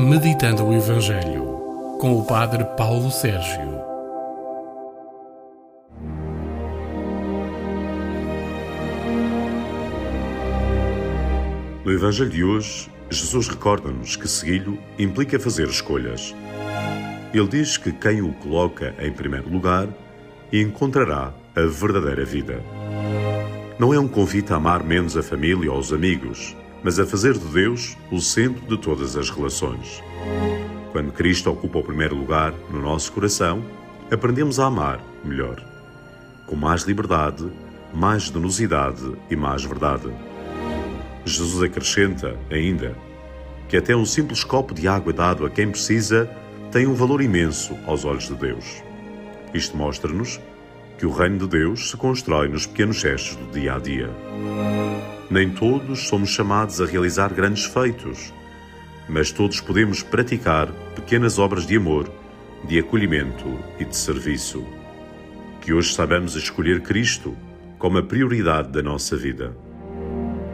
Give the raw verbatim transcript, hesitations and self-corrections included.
Meditando o Evangelho, com o Padre Paulo Sérgio. No Evangelho de hoje, Jesus recorda-nos que segui-lo implica fazer escolhas. Ele diz que quem o coloca em primeiro lugar encontrará a verdadeira vida. Não é um convite a amar menos a família ou os amigos, mas a fazer de Deus o centro de todas as relações. Quando Cristo ocupa o primeiro lugar no nosso coração, aprendemos a amar melhor, com mais liberdade, mais generosidade e mais verdade. Jesus acrescenta, ainda, que até um simples copo de água dado a quem precisa tem um valor imenso aos olhos de Deus. Isto mostra-nos que o reino de Deus se constrói nos pequenos gestos do dia a dia. Nem todos somos chamados a realizar grandes feitos, mas todos podemos praticar pequenas obras de amor, de acolhimento e de serviço. Que hoje saibamos escolher Cristo como a prioridade da nossa vida.